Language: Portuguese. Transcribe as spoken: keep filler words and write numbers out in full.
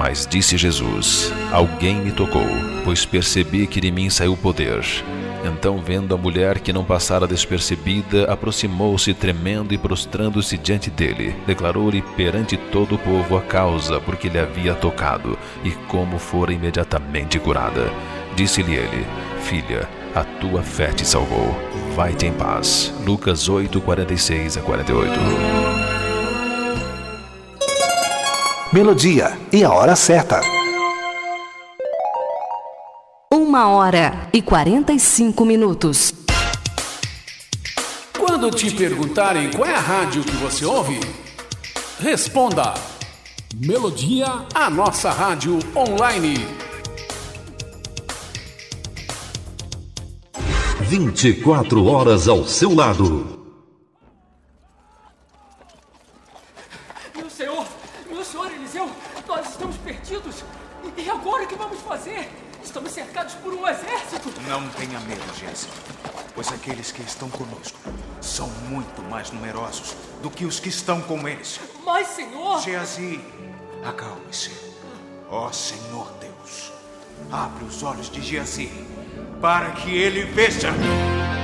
Mas disse Jesus: alguém me tocou, pois percebi que de mim saiu poder. Então, vendo a mulher que não passara despercebida, aproximou-se tremendo e prostrando-se diante dele. Declarou-lhe perante todo o povo a causa por que lhe havia tocado e como fora imediatamente curada. Disse-lhe ele: filha, a tua fé te salvou. Vai-te em paz. Lucas oito, quarenta e seis a quarenta e oito. Melodia e a hora certa. Uma hora e quarenta e cinco minutos. Quando te perguntarem qual é a rádio que você ouve, responda: Melodia, a nossa rádio online. vinte e quatro horas ao seu lado. Meu senhor, meu senhor Eliseu, nós estamos perdidos. E agora o que vamos fazer? Estamos cercados por um exército. Não tenha medo, Geazi, pois aqueles que estão conosco são muito mais numerosos do que os que estão com eles. Mas, Senhor... Geazi, acalme-se. Ó Senhor Deus, abre os olhos de Geazi para que ele veja.